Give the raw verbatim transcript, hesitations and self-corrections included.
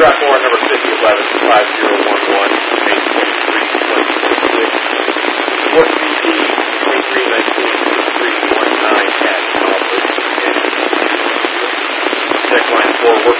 Track warrant number fifty eleven five zero one one, May twenty-three, twenty twenty-six. Report B D twenty-three nineteen three one nine at Albert. Check line four, work